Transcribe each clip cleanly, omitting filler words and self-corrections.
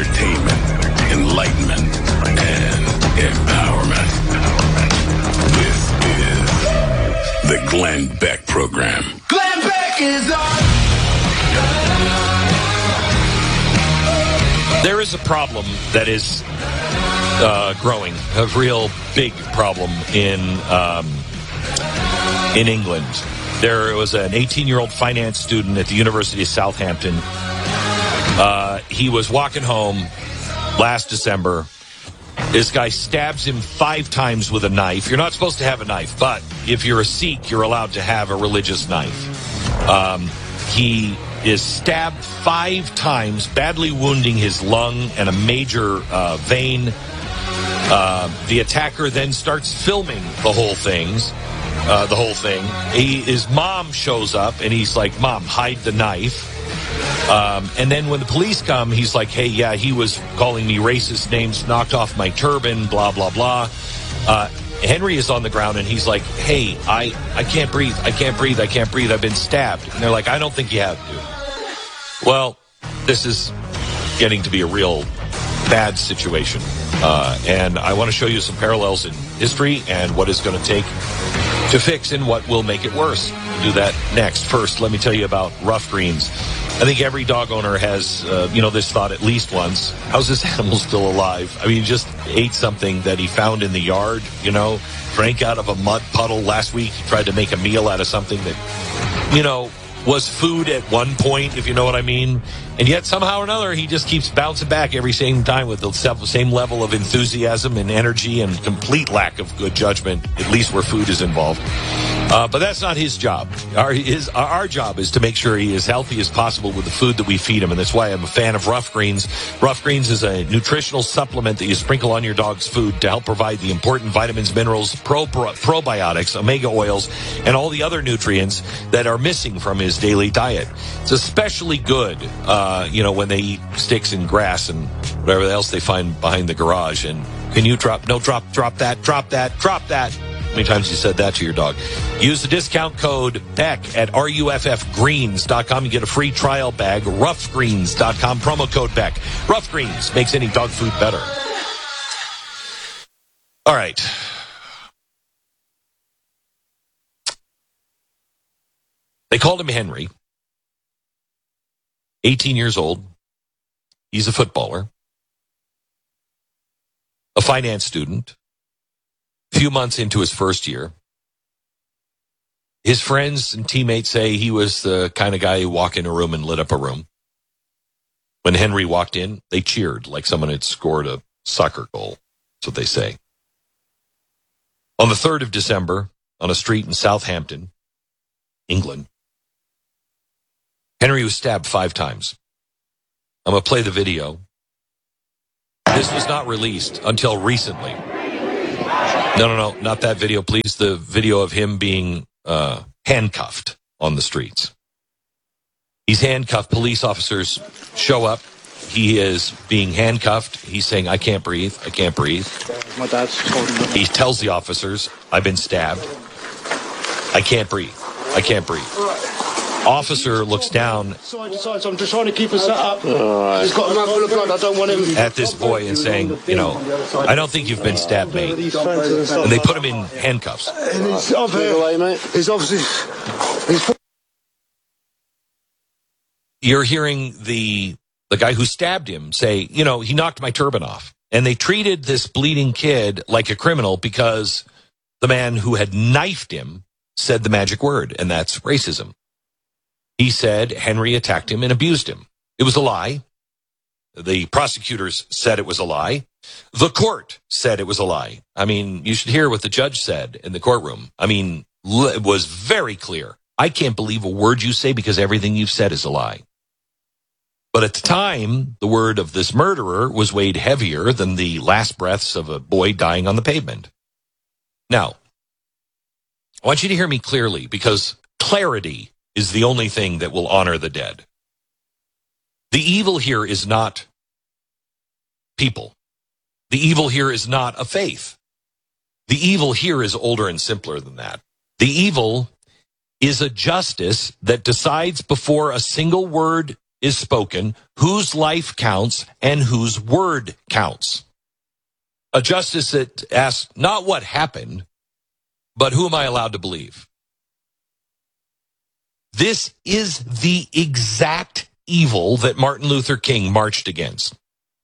entertainment, enlightenment, and empowerment. This is the Glenn Beck Program. Glenn Beck is on. There is a problem that is growing, a real big problem in England. There was an 18-year-old finance student at the University of Southampton. He was walking home last December. This guy stabs him 5 times with a knife. You're not supposed to have a knife, but if you're a Sikh, you're allowed to have a religious knife. He is stabbed 5 times, badly wounding his lung and a major vein. The attacker then starts filming the whole thing. His mom shows up, and he's like, "Mom, hide the knife." And then when the police come, he's like, "Hey, yeah, he was calling me racist names, knocked off my turban, blah, blah, blah." Henry is on the ground, and he's like, "Hey, I can't breathe. I can't breathe. I can't breathe. I've been stabbed." And they're like, "I don't think you have to." Well, this is getting to be a real bad situation. And I want to show you some parallels in history and what it's going to take to fix and what will make it worse. We'll do that next. First, let me tell you about Rough Greens. I think every dog owner has, this thought at least once. How's this animal still alive? I mean, he just ate something that he found in the yard, drank out of a mud puddle last week. He tried to make a meal out of something that, was food at one point, if you know what I mean. And yet somehow or another, he just keeps bouncing back every same time with the same level of enthusiasm and energy and complete lack of good judgment, at least where food is involved. But that's not his job. Our job is to make sure he is healthy as possible with the food that we feed him, and that's why I'm a fan of Rough Greens. Rough Greens is a nutritional supplement that you sprinkle on your dog's food to help provide the important vitamins, minerals, probiotics, omega oils, and all the other nutrients that are missing from his daily diet. It's especially good, when they eat sticks and grass and whatever else they find behind the garage. And can you drop that. How many times you said that to your dog? Use the discount code BECK at ruffgreens.com. You get a free trial bag. Ruffgreens.com. Promo code BECK. Rough Greens makes any dog food better. All right. They called him Henry. 18 years old. He's a footballer. A finance student. Few months into his first year. His friends and teammates say he was the kind of guy who walked in a room and lit up a room. When Henry walked in, they cheered like someone had scored a soccer goal. That's what they say. On the 3rd of December, on a street in Southampton, England, Henry was stabbed 5 times. I'm going to play the video. This was not released until recently. No, not that video, please. The video of him being handcuffed on the streets. He's handcuffed. Police officers show up. He is being handcuffed. He's saying, "I can't breathe. I can't breathe." My dad's holding me. He tells the officers, "I've been stabbed. I can't breathe. I can't breathe." Officer looks down I'm just trying to keep us set up. He's got a mouthful of blood. I don't want him at this boy and saying, "I don't think you've been stabbed, mate." And they put him in handcuffs. And he's up here. He's obviously... You're hearing the guy who stabbed him say, he knocked my turban off. And they treated this bleeding kid like a criminal because the man who had knifed him said the magic word, and that's racism. He said Henry attacked him and abused him. It was a lie. The prosecutors said it was a lie. The court said it was a lie. I mean, you should hear what the judge said in the courtroom. I mean, it was very clear. I can't believe a word you say because everything you've said is a lie. But at the time, the word of this murderer was weighed heavier than the last breaths of a boy dying on the pavement. Now, I want you to hear me clearly because clarity is the only thing that will honor the dead. The evil here is not people. The evil here is not a faith. The evil here is older and simpler than that. The evil is a justice that decides before a single word is spoken, whose life counts, and whose word counts. A justice that asks not what happened, but who am I allowed to believe? This is the exact evil that Martin Luther King marched against.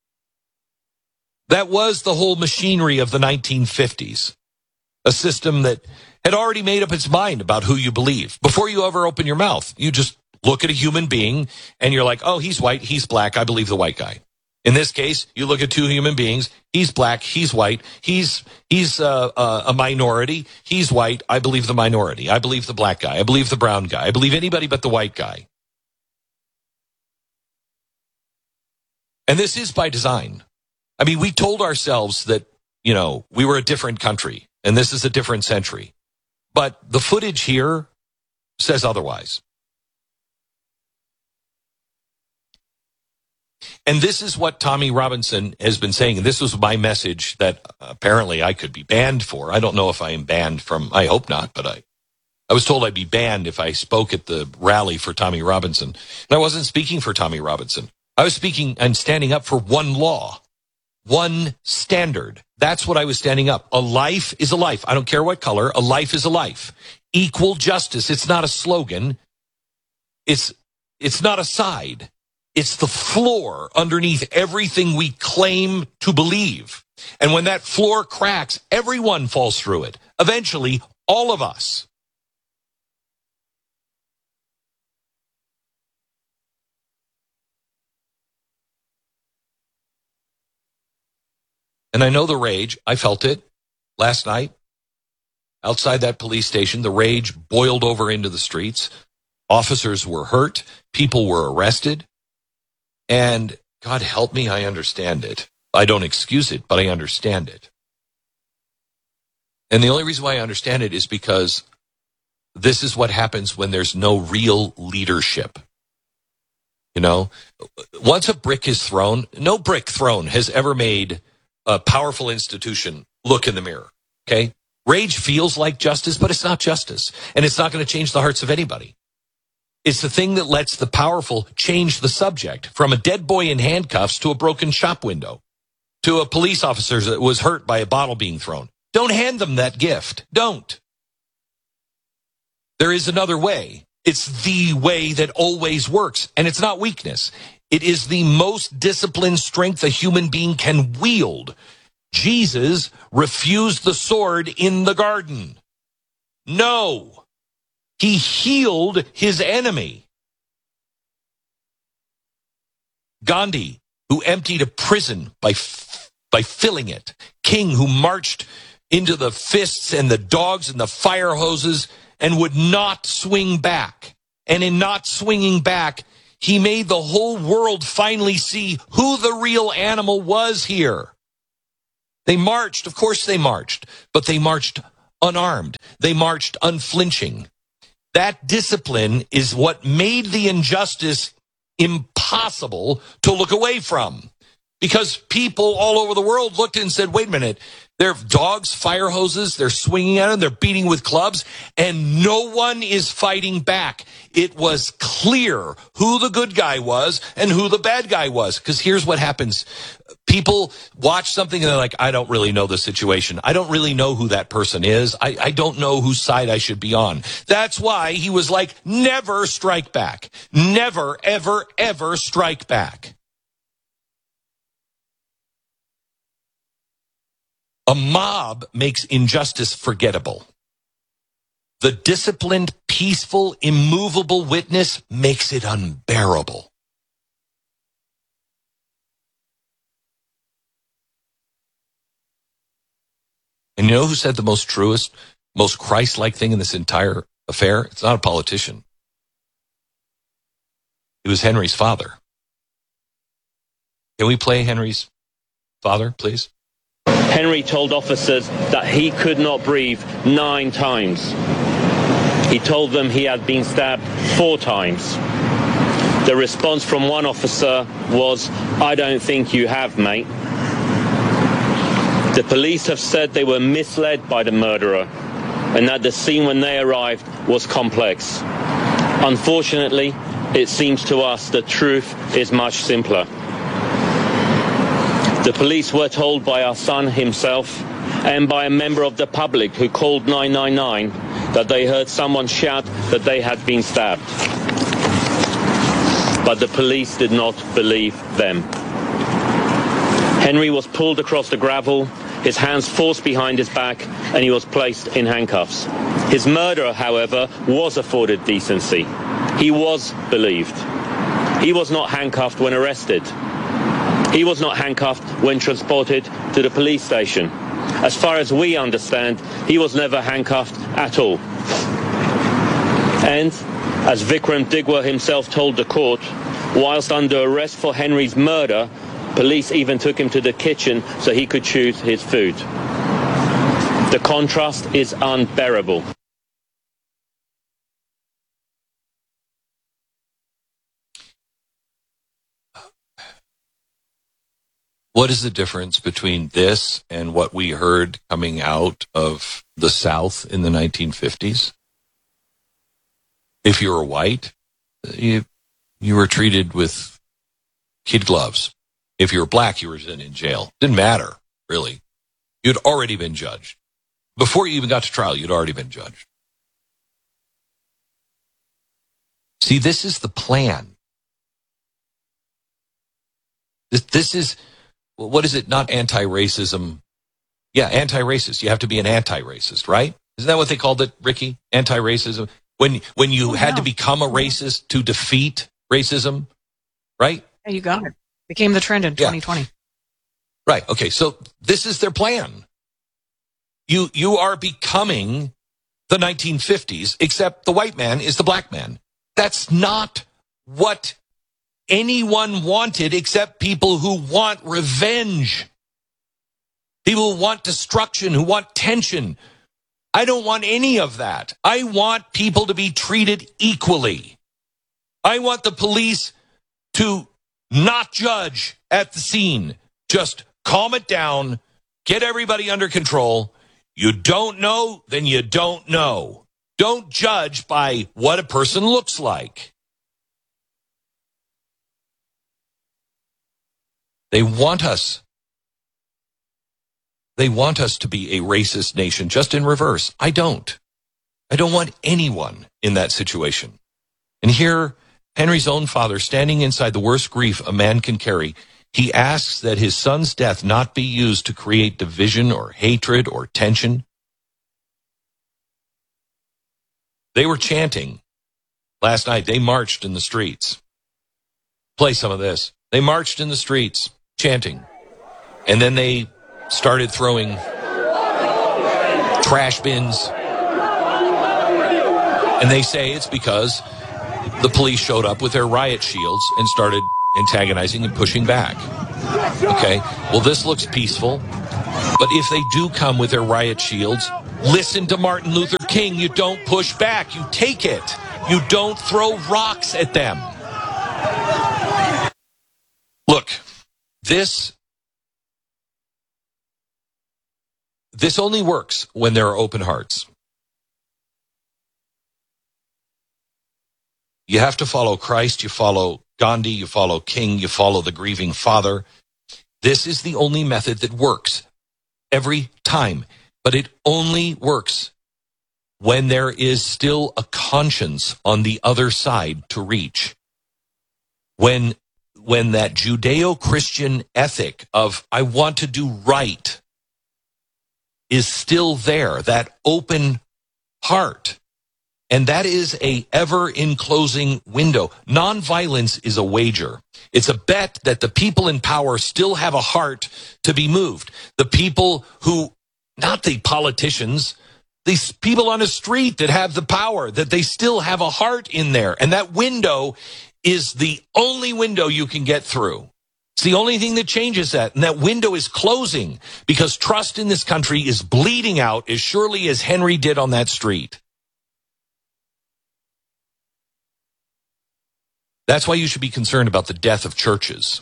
That was the whole machinery of the 1950s, a system that had already made up its mind about who you believe. Before you ever open your mouth, you just look at a human being and you're like, oh, he's white, he's black, I believe the white guy. In this case, you look at two human beings, he's black, he's white, he's a minority, he's white, I believe the minority, I believe the black guy, I believe the brown guy, I believe anybody but the white guy. And this is by design. I mean, we told ourselves that, we were a different country and this is a different century. But the footage here says otherwise. And this is what Tommy Robinson has been saying. And this was my message that apparently I could be banned for. I don't know if I am banned from, I hope not, but I was told I'd be banned if I spoke at the rally for Tommy Robinson. And I wasn't speaking for Tommy Robinson. I was speaking and standing up for one law, one standard. That's what I was standing up. A life is a life. I don't care what color. A life is a life. Equal justice. It's not a slogan. It's not a side. It's the floor underneath everything we claim to believe. And when that floor cracks, everyone falls through it. Eventually, all of us. And I know the rage. I felt it last night. Outside that police station, the rage boiled over into the streets. Officers were hurt. People were arrested. And God help me, I understand it. I don't excuse it, but I understand it. And the only reason why I understand it is because this is what happens when there's no real leadership. Once a brick is thrown, no brick thrown has ever made a powerful institution look in the mirror, okay? Rage feels like justice, but it's not justice. And it's not going to change the hearts of anybody. It's the thing that lets the powerful change the subject from a dead boy in handcuffs to a broken shop window, to a police officer that was hurt by a bottle being thrown. Don't hand them that gift. Don't. There is another way. It's the way that always works, and it's not weakness. It is the most disciplined strength a human being can wield. Jesus refused the sword in the garden. No. He healed his enemy. Gandhi, who emptied a prison by filling it. King, who marched into the fists and the dogs and the fire hoses and would not swing back. And in not swinging back, he made the whole world finally see who the real animal was here. They marched, of course they marched, but they marched unarmed. They marched unflinching. That discipline is what made the injustice impossible to look away from. Because people all over the world looked and said, wait a minute, there are dogs, fire hoses, they're swinging at them, they're beating with clubs, and no one is fighting back. It was clear who the good guy was and who the bad guy was. Because here's what happens. People watch something and they're like, I don't really know the situation. I don't really know who that person is. I don't know whose side I should be on. That's why he was like, never strike back. Never, ever, ever strike back. A mob makes injustice forgettable. The disciplined, peaceful, immovable witness makes it unbearable. And you know who said the most truest, most Christ-like thing in this entire affair? It's not a politician. It was Henry's father. Can we play Henry's father, please? Henry told officers that he could not breathe 9 times. He told them he had been stabbed 4 times. The response from one officer was, I don't think you have, mate. The police have said they were misled by the murderer and that the scene when they arrived was complex. Unfortunately, it seems to us the truth is much simpler. The police were told by our son himself and by a member of the public who called 999 that they heard someone shout that they had been stabbed. But the police did not believe them. Henry was pulled across the gravel, his hands forced behind his back, and he was placed in handcuffs. His murderer, however, was afforded decency. He was believed. He was not handcuffed when arrested. He was not handcuffed when transported to the police station. As far as we understand, he was never handcuffed at all. And, as Vikram Digwa himself told the court, whilst under arrest for Henry's murder, police even took him to the kitchen so he could choose his food. The contrast is unbearable. What is the difference between this and what we heard coming out of the South in the 1950s? If you were white, you were treated with kid gloves. If you were black, you were in jail. Didn't matter, really. You'd already been judged. Before you even got to trial, you'd already been judged. See, this is the plan. This is, what is it? Not anti-racism. Yeah, anti-racist. You have to be an anti-racist, right? Isn't that what they called it, Ricky? Anti-racism. When you had to become a racist to defeat racism, right? Yeah, you got it. Became the trend in 2020. Yeah. Right. Okay. So this is their plan. You are becoming the 1950s, except the white man is the black man. That's not what anyone wanted except people who want revenge. People who want destruction, who want tension. I don't want any of that. I want people to be treated equally. I want the police to not judge at the scene. Just calm it down, get everybody under control. You don't know, then you don't know. Don't judge by what a person looks like. They want us. They want us to be a racist nation, just in reverse. I don't. I don't want anyone in that situation. And here, Henry's own father, standing inside the worst grief a man can carry, he asks that his son's death not be used to create division or hatred or tension. They were chanting last night. They marched in the streets. Play some of this. They marched in the streets, chanting. And then they started throwing trash bins. And they say it's because the police showed up with their riot shields and started antagonizing and pushing back. Okay, well, this looks peaceful. But if they do come with their riot shields, listen to Martin Luther King. You don't push back. You take it. You don't throw rocks at them. Look, this only works when there are open hearts. You have to follow Christ, you follow Gandhi, you follow King, you follow the grieving father. This is the only method that works every time. But it only works when there is still a conscience on the other side to reach. When that Judeo-Christian ethic of I want to do right is still there, that open heart. And that is a ever-enclosing window. Nonviolence is a wager. It's a bet that the people in power still have a heart to be moved. The people who, not the politicians, these people on the street that have the power, that they still have a heart in there. And that window is the only window you can get through. It's the only thing that changes that. And that window is closing because trust in this country is bleeding out as surely as Henry did on that street. That's why you should be concerned about the death of churches.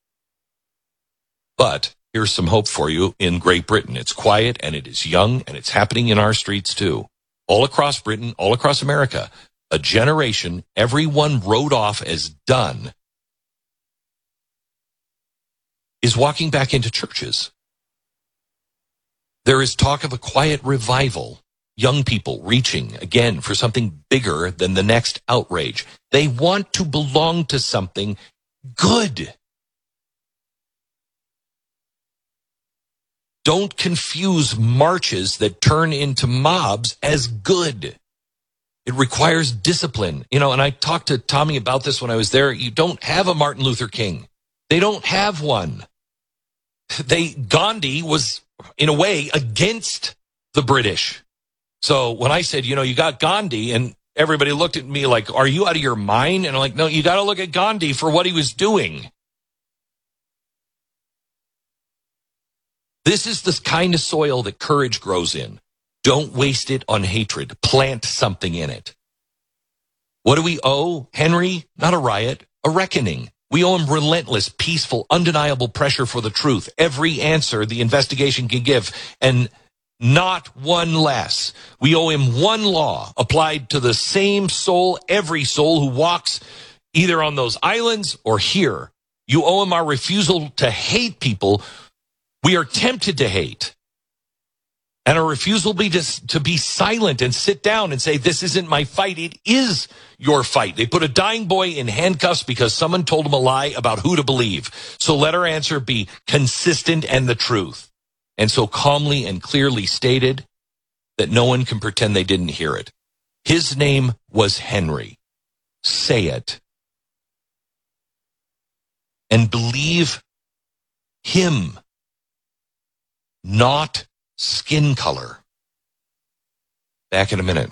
But here's some hope for you in Great Britain. It's quiet and it is young and it's happening in our streets too. All across Britain, all across America. a generation everyone wrote off as done, is walking back into churches. There is talk of a quiet revival. Young people reaching again for something bigger than the next outrage. They want to belong to something good. Don't confuse marches that turn into mobs as good. It requires discipline. And I talked to Tommy about this when I was there. You don't have a Martin Luther King. They don't have one. Gandhi was, in a way, against the British. So when I said, you got Gandhi, and everybody looked at me like, are you out of your mind? And I'm like, no, you got to look at Gandhi for what he was doing. This is the kind of soil that courage grows in. Don't waste it on hatred. Plant something in it. What do we owe Henry? Not a riot, a reckoning. We owe him relentless, peaceful, undeniable pressure for the truth. Every answer the investigation can give, and not one less. We owe him one law applied to the same soul, every soul who walks either on those islands or here. You owe him our refusal to hate people we are tempted to hate. And our refusal to be silent and sit down and say, this isn't my fight. It is your fight. They put a dying boy in handcuffs because someone told him a lie about who to believe. So let our answer be consistent and the truth. And so calmly and clearly stated that no one can pretend they didn't hear it. His name was Henry. Say it. And believe him, not skin color. Back in a minute.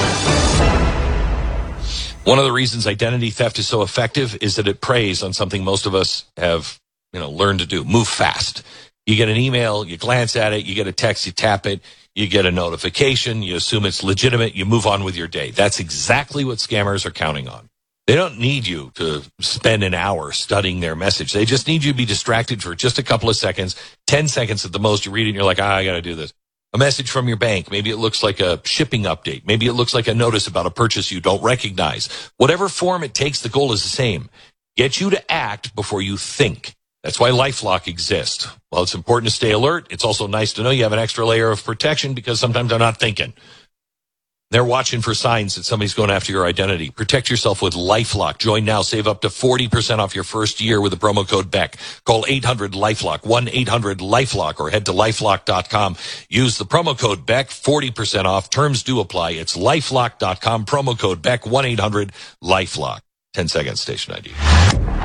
One of the reasons identity theft is so effective is that it preys on something most of us have, learned to do. Move fast. You get an email, you glance at it, you get a text, you tap it, you get a notification, you assume it's legitimate, you move on with your day. That's exactly what scammers are counting on. They don't need you to spend an hour studying their message. They just need you to be distracted for just a couple of seconds, 10 seconds at the most. You read it and you're like, I got to do this. A message from your bank. Maybe it looks like a shipping update. Maybe it looks like a notice about a purchase you don't recognize. Whatever form it takes, the goal is the same. Get you to act before you think. That's why LifeLock exists. While it's important to stay alert, it's also nice to know you have an extra layer of protection because sometimes they're not thinking. They're watching for signs that somebody's going after your identity. Protect yourself with LifeLock. Join now. Save up to 40% off your first year with the promo code BECK. Call 800-LifeLock, 1-800-LifeLock, or head to LifeLock.com. Use the promo code BECK, 40% off. Terms do apply. It's LifeLock.com, promo code BECK, 1-800-LifeLock. 10 seconds, station ID.